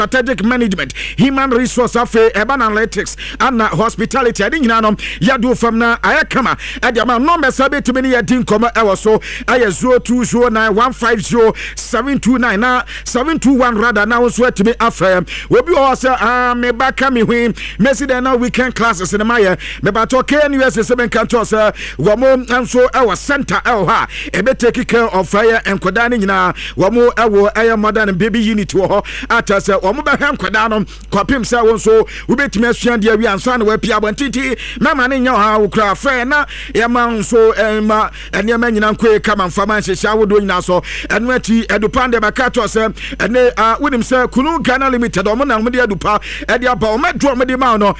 strategic management, human resource affairs, urban analytics, and hospitality. I didn't know Yadu from na Ayakama. At the amount number sabi to many yadin comma so I 0209150729 721 rather now sweat to me after. We be also me back me when Messi now weekend classes in the Maya. Me but okay US 7 cantos wamo and so our center ha e be take care of fire and kodani nyina wamo ewo air mother and baby unit wo at us wamo ba ham kodano kwapim say won so we betime asua dia wi ansa na wa pia bontiti mama ne nya ha wo kra fa na e man so ma ene ma nyina nkwe kama mfama nhehia wodo nyina so eno ati edupande bakato say ene wonim say kunu Ghana limited o mo na mo de edupa e de aba o medro mo de ma no